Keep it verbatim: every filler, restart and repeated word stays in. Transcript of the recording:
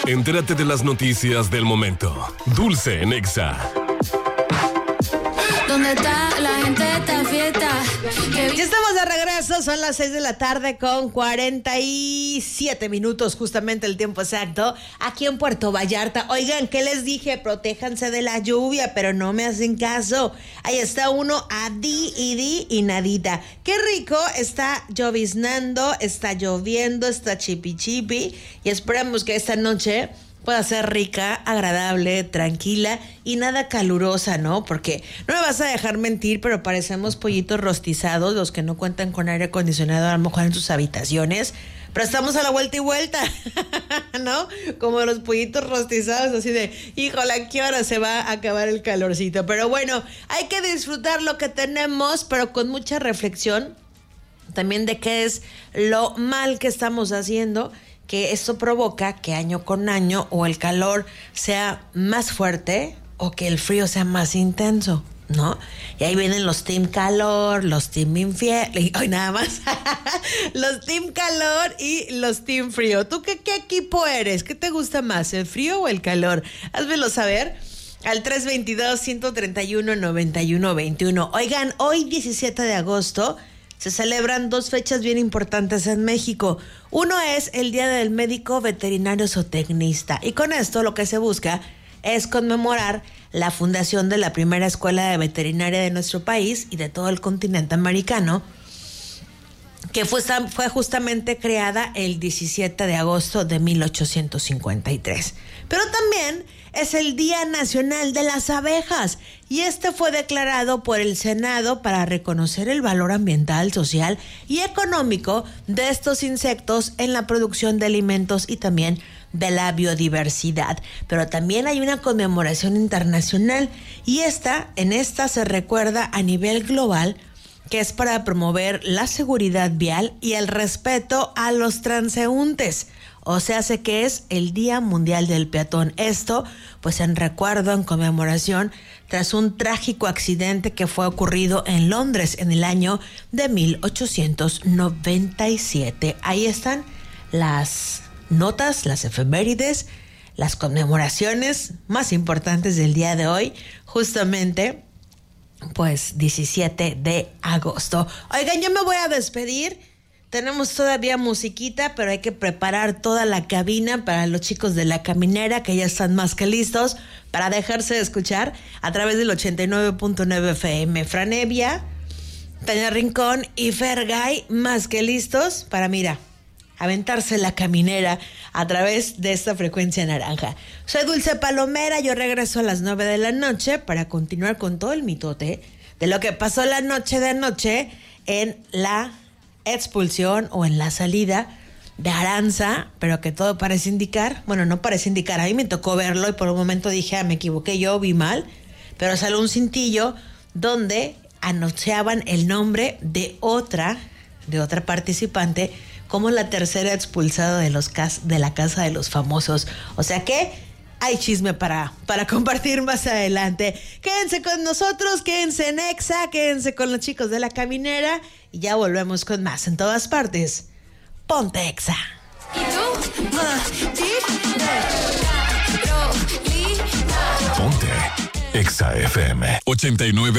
Entérate de las noticias del momento. Dulce en Exa. ¿Dónde está la gente de esta fiesta? Ya estamos de regreso, son las seis de la tarde con cuarenta y siete minutos, justamente el tiempo exacto, aquí en Puerto Vallarta. Oigan, ¿qué les dije? Protéjanse de la lluvia, pero no me hacen caso. Ahí está uno a di y di y nadita. Qué rico, está lloviznando, está lloviendo, está chipi chipi, y esperamos que esta noche pueda ser rica, agradable, tranquila y nada calurosa, ¿no? Porque no me vas a dejar mentir, pero parecemos pollitos rostizados, los que no cuentan con aire acondicionado a lo mejor en sus habitaciones, pero estamos a la vuelta y vuelta, ¿no? Como los pollitos rostizados, así de, híjole, ¿a qué hora se va a acabar el calorcito? Pero bueno, hay que disfrutar lo que tenemos, pero con mucha reflexión también de qué es lo mal que estamos haciendo, que esto provoca que año con año o el calor sea más fuerte o que el frío sea más intenso, ¿no? Y ahí vienen los team calor, los team infierno, y hoy nada más, los team calor y los team frío. ¿Tú qué, qué equipo eres? ¿Qué te gusta más, el frío o el calor? Házmelo saber al tres veintidós, ciento treinta y uno, noventa y uno veintiuno. Oigan, hoy diecisiete de agosto se celebran dos fechas bien importantes en México. Uno es el Día del Médico Veterinario Zootecnista, y con esto lo que se busca es conmemorar la fundación de la primera escuela de veterinaria de nuestro país y de todo el continente americano, que fue, fue justamente creada el diecisiete de agosto de mil ochocientos cincuenta y tres. Pero también es el Día Nacional de las Abejas, y este fue declarado por el Senado para reconocer el valor ambiental, social y económico de estos insectos en la producción de alimentos y también de la biodiversidad. Pero también hay una conmemoración internacional, y esta, en esta se recuerda a nivel global, que es para promover la seguridad vial y el respeto a los transeúntes. O sea, sé que es el Día Mundial del Peatón. Esto, pues en recuerdo, en conmemoración, tras un trágico accidente que fue ocurrido en Londres en el año de mil ochocientos noventa y siete. Ahí están las notas, las efemérides, las conmemoraciones más importantes del día de hoy, justamente, pues diecisiete de agosto. Oigan, yo me voy a despedir. Tenemos todavía musiquita, pero hay que preparar toda la cabina para los chicos de La Caminera, que ya están más que listos para dejarse escuchar a través del ochenta y nueve punto nueve F M. Franevia, Tania Rincón y Fergay, más que listos para, mira, aventarse La Caminera a través de esta frecuencia naranja. Soy Dulce Palomera, yo regreso a las nueve de la noche para continuar con todo el mitote de lo que pasó la noche de anoche en la expulsión o en la salida de Aranza, pero que todo parece indicar, bueno, no parece indicar, a mí me tocó verlo y por un momento dije, ah, me equivoqué, yo vi mal, pero salió un cintillo donde anunciaban el nombre de otra, de otra participante como la tercera expulsada de los cas- de la Casa de los Famosos. O sea que hay chisme para, para compartir más adelante. Quédense con nosotros, quédense en Exa, quédense con los chicos de La Caminera y ya volvemos con más en todas partes. Ponte Exa. Ponte Exa F M ochenta y nueve.